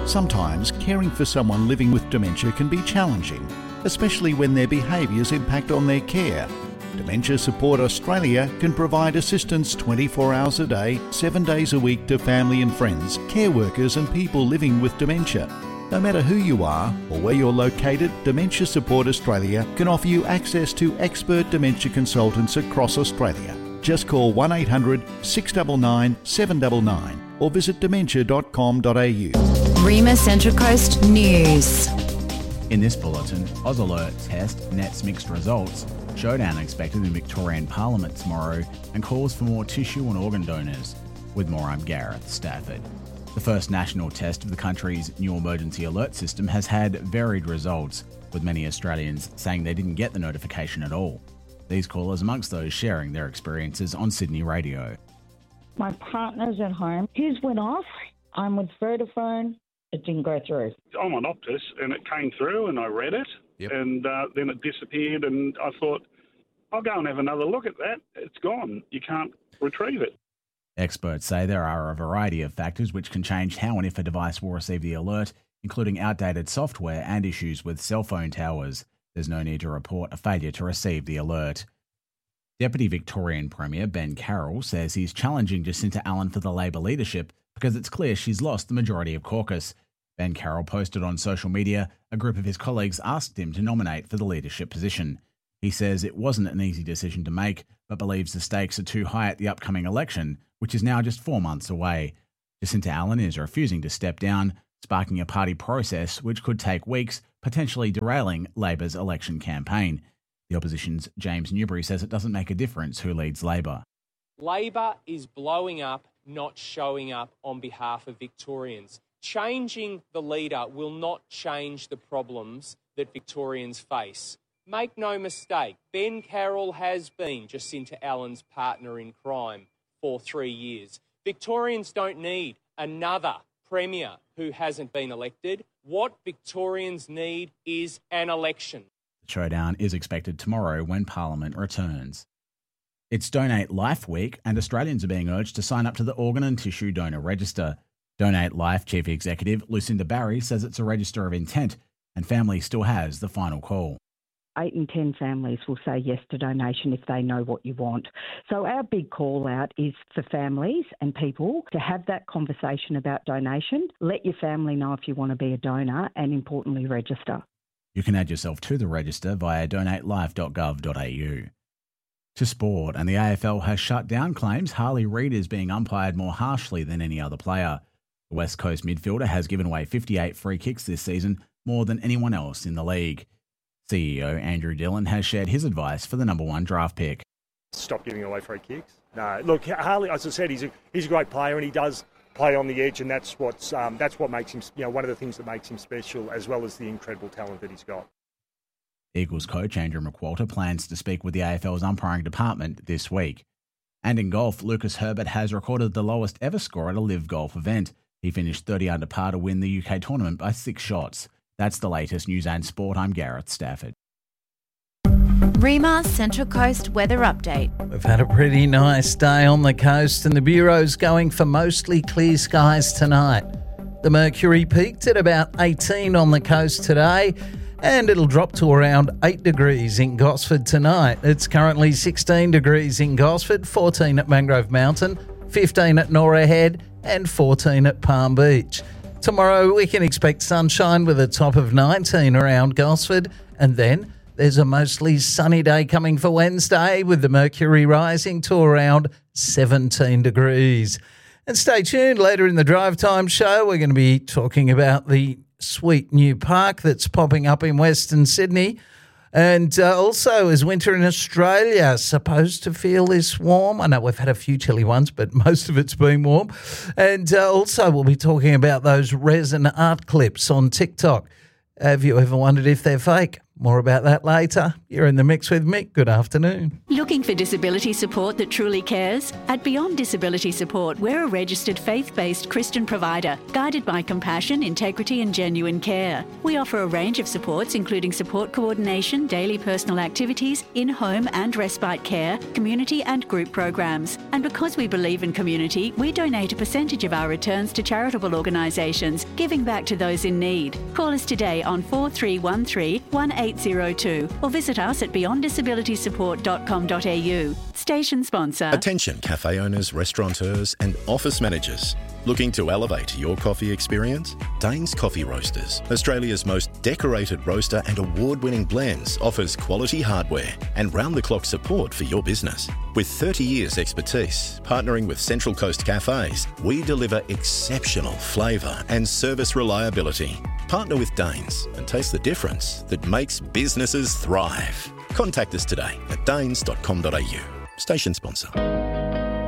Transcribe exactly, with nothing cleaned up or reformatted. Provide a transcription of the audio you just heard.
Sometimes caring for someone living with dementia can be challenging, especially when their behaviours impact on their care. Dementia Support Australia can provide assistance twenty-four hours a day, seven days a week to family and friends, care workers and people living with dementia. No matter who you are or where you're located, Dementia Support Australia can offer you access to expert dementia consultants across Australia. Just call one eight hundred six nine nine seven nine nine or visit dementia dot com dot a u. Rima Central Coast News. In this bulletin, AusAlert test nets mixed results, showdown expected in Victorian Parliament tomorrow, and calls for more tissue and organ donors. With more, I'm Gareth Stafford. The first national test of the country's new emergency alert system has had varied results, with many Australians saying they didn't get the notification at all. These callers amongst those sharing their experiences on Sydney Radio. My partner's at home. His went off. I'm with Vodafone. It didn't go through. I'm on Optus and it came through and I read it yep. and uh, then it disappeared and I thought, I'll go and have another look at that. It's gone. You can't retrieve it. Experts say there are a variety of factors which can change how and if a device will receive the alert, including outdated software and issues with cell phone towers. There's no need to report a failure to receive the alert. Deputy Victorian Premier Ben Carroll says he's challenging Jacinta Allen for the Labor leadership because it's clear she's lost the majority of caucus. Ben Carroll posted on social media a group of his colleagues asked him to nominate for the leadership position. He says it wasn't an easy decision to make, but believes the stakes are too high at the upcoming election, which is now just four months away. Jacinta Allen is refusing to step down, sparking a party process which could take weeks, potentially derailing Labor's election campaign. The opposition's James Newbury says it doesn't make a difference who leads Labor. Labor is blowing up, not showing up on behalf of Victorians. Changing the leader will not change the problems that Victorians face. Make no mistake, Ben Carroll has been Jacinta Allen's partner in crime for three years. Victorians don't need another Premier who hasn't been elected. What Victorians need is an election. The showdown is expected tomorrow when Parliament returns. It's Donate Life Week and Australians are being urged to sign up to the Organ and Tissue Donor Register. Donate Life Chief Executive Lucinda Barry says it's a register of intent and family still has the final call. Eight in ten families will say yes to donation if they know what you want. So our big call out is for families and people to have that conversation about donation. Let your family know if you want to be a donor and importantly register. You can add yourself to the register via donate life dot gov dot a u. To sport, and the A F L has shut down claims Harley Reid is being umpired more harshly than any other player. The West Coast midfielder has given away fifty-eight free kicks this season, more than anyone else in the league. C E O Andrew Dillon has shared his advice for the number one draft pick. Stop giving away free kicks. No, look, Harley, as I said, he's a he's a great player and he does play on the edge, and that's what's um, that's what makes him, you know, one of the things that makes him special, as well as the incredible talent that he's got. Eagles coach Andrew McQualter plans to speak with the A F L's umpiring department this week. And in golf, Lucas Herbert has recorded the lowest ever score at a live golf event. He finished thirty under par to win the U K tournament by six shots. That's the latest news and sport. I'm Gareth Stafford. Rima Central Coast weather update. We've had a pretty nice day on the coast and the Bureau's going for mostly clear skies tonight. The mercury peaked at about eighteen on the coast today and it'll drop to around eight degrees in Gosford tonight. It's currently sixteen degrees in Gosford, fourteen at Mangrove Mountain, fifteen at Norah Head and fourteen at Palm Beach. Tomorrow we can expect sunshine with a top of nineteen around Gosford, and then there's a mostly sunny day coming for Wednesday with the mercury rising to around seventeen degrees. And stay tuned, later in the Drive Time show we're going to be talking about the sweet new park that's popping up in Western Sydney. And uh, also, is winter in Australia supposed to feel this warm? I know we've had a few chilly ones, but most of it's been warm. And uh, also, we'll be talking about those resin art clips on TikTok. Have you ever wondered if they're fake? More about that later. You're in the mix with Mick. Good afternoon. Looking for disability support that truly cares? At Beyond Disability Support, we're a registered faith-based Christian provider, guided by compassion, integrity and genuine care. We offer a range of supports, including support coordination, daily personal activities, in-home and respite care, community and group programs. And because we believe in community, we donate a percentage of our returns to charitable organisations, giving back to those in need. Call us today on four three one three, one eight zero two or visit us at beyond disability support dot com dot a u. Station sponsor. Attention cafe owners, restaurateurs and office managers. Looking to elevate your coffee experience? Danes Coffee Roasters, Australia's most decorated roaster and award-winning blends, offers quality hardware and round-the-clock support for your business. With thirty years expertise, partnering with Central Coast Cafes, we deliver exceptional flavour and service reliability. Partner with Danes and taste the difference that makes businesses thrive. Contact us today at danes dot com dot a u. Station sponsor.